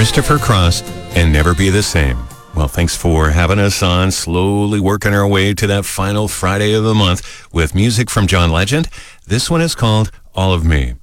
Christopher Cross and Never Be the Same. Well, thanks for having us on, slowly working our way to that final Friday of the month with music from John Legend. This one is called All of Me.